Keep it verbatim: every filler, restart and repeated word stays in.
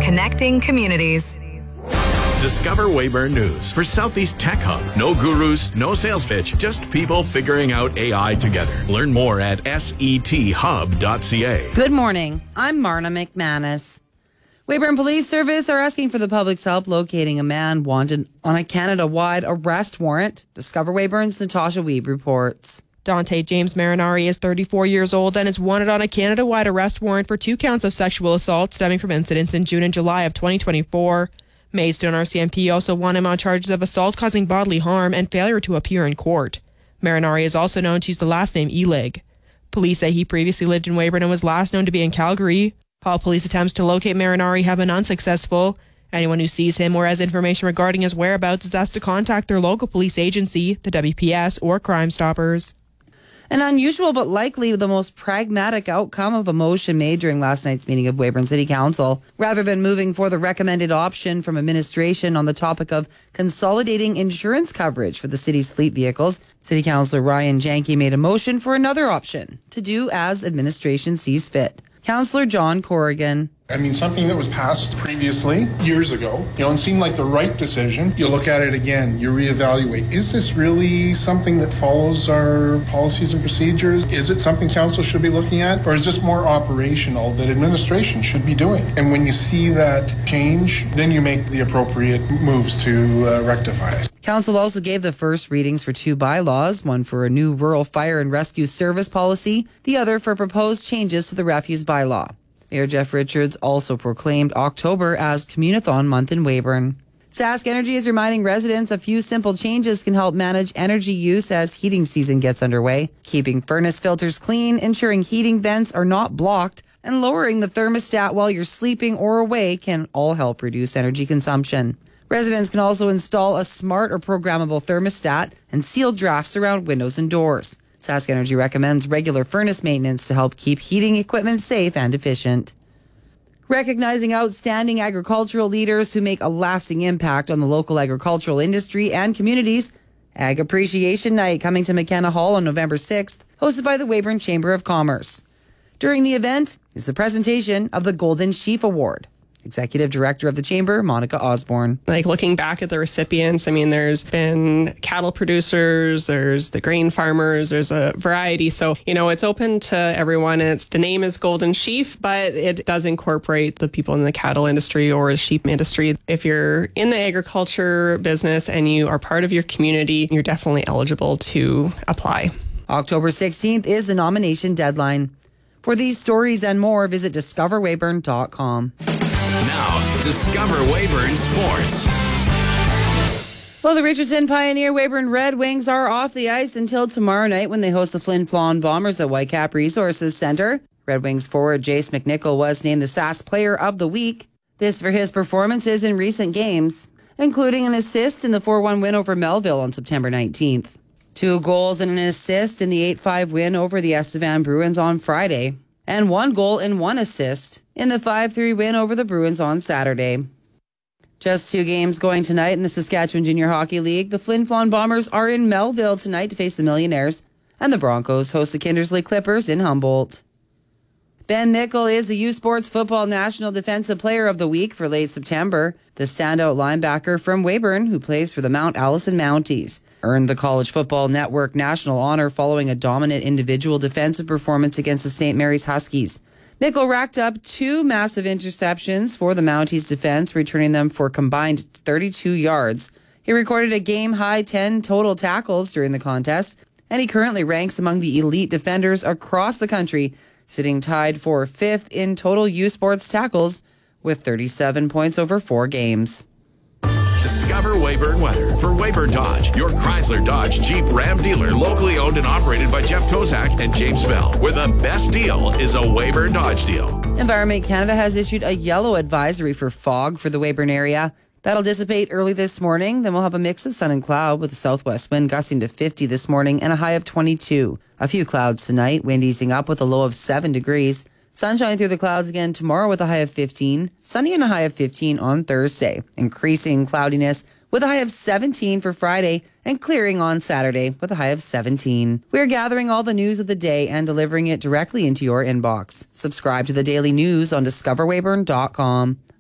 connecting communities. Discover Weyburn News for Southeast Tech Hub. No gurus, no sales pitch, just people figuring out A I together. Learn more at S E T hub dot C A. Good morning. I'm Marna McManus. Weyburn Police Service are asking for the public's help locating a man wanted on a Canada-wide arrest warrant. Discover Weyburn's Natasha Weeb reports. Dante James Marinari is thirty-four years old and is wanted on a Canada-wide arrest warrant for two counts of sexual assault stemming from incidents in June and July of twenty twenty-four. Maidstone R C M P also want him on charges of assault causing bodily harm and failure to appear in court. Marinari is also known to use the last name Elig. Police say he previously lived in Weyburn and was last known to be in Calgary. All police attempts to locate Marinari have been unsuccessful. Anyone who sees him or has information regarding his whereabouts is asked to contact their local police agency, the W P S, or Crime Stoppers. An unusual but likely the most pragmatic outcome of a motion made during last night's meeting of Weyburn City Council. Rather than moving for the recommended option from administration on the topic of consolidating insurance coverage for the city's fleet vehicles, City Councillor Ryan Janke made a motion for another option to do as administration sees fit. Councillor John Corrigan. I mean, something that was passed previously, years ago, you know, and seemed like the right decision. You look at it again, you reevaluate. Is this really something that follows our policies and procedures? Is it something council should be looking at? Or is this more operational that administration should be doing? And when you see that change, then you make the appropriate moves to uh, rectify it. Council also gave the first readings for two bylaws, one for a new rural fire and rescue service policy, the other for proposed changes to the refuse bylaw. Mayor Jeff Richards also proclaimed October as Communathon Month in Weyburn. Sask Energy is reminding residents a few simple changes can help manage energy use as heating season gets underway. Keeping furnace filters clean, ensuring heating vents are not blocked, and lowering the thermostat while you're sleeping or away can all help reduce energy consumption. Residents can also install a smart or programmable thermostat and seal drafts around windows and doors. Sask Energy recommends regular furnace maintenance to help keep heating equipment safe and efficient. Recognizing outstanding agricultural leaders who make a lasting impact on the local agricultural industry and communities, Ag Appreciation Night coming to McKenna Hall on November sixth, hosted by the Weyburn Chamber of Commerce. During the event is the presentation of the Golden Sheaf Award. Executive Director of the Chamber, Monica Osborne. Like looking back at the recipients, I mean, there's been cattle producers, there's the grain farmers, there's a variety. So, you know, it's open to everyone. It's the name is Golden Sheaf, but it does incorporate the people in the cattle industry or sheep industry. If you're in the agriculture business and you are part of your community, you're definitely eligible to apply. October sixteenth is the nomination deadline. For these stories and more, visit discover weyburn dot com. Now, Discover Weyburn Sports. Well, the Richardson Pioneer Weyburn Red Wings are off the ice until tomorrow night when they host the Flin Flon Bombers at Whitecap Resources Centre. Red Wings forward Jace McNichol was named the Sask Player of the Week. This for his performances in recent games, including an assist in the four one win over Melville on September nineteenth. Two goals and an assist in the eight five win over the Estevan Bruins on Friday. And one goal and one assist in the five three win over the Bruins on Saturday. Just two games going tonight in the Saskatchewan Junior Hockey League. The Flin Flon Bombers are in Melville tonight to face the Millionaires, and the Broncos host the Kindersley Clippers in Humboldt. Ben Mickle is the U Sports Football National Defensive Player of the Week for late September. The standout linebacker from Weyburn, who plays for the Mount Allison Mounties, earned the College Football Network national honor following a dominant individual defensive performance against the Saint Mary's Huskies. Mickle racked up two massive interceptions for the Mounties defense, returning them for combined thirty-two yards. He recorded a game-high ten total tackles during the contest, and he currently ranks among the elite defenders across the country, sitting tied for fifth in total U Sports tackles with thirty-seven points over four games. Discover Weyburn weather for Weyburn Dodge, your Chrysler Dodge Jeep Ram dealer, locally owned and operated by Jeff Tozak and James Bell, where the best deal is a Weyburn Dodge deal. Environment Canada has issued a yellow advisory for fog for the Weyburn area. That'll dissipate early this morning. Then we'll have a mix of sun and cloud with a southwest wind gusting to fifty this morning and a high of twenty-two. A few clouds tonight, wind easing up with a low of seven degrees. Sunshine through the clouds again tomorrow with a high of fifteen. Sunny and a high of fifteen on Thursday. Increasing cloudiness with a high of seventeen for Friday and clearing on Saturday with a high of seventeen. We're gathering all the news of the day and delivering it directly into your inbox. Subscribe to the daily news on discover weyburn dot com.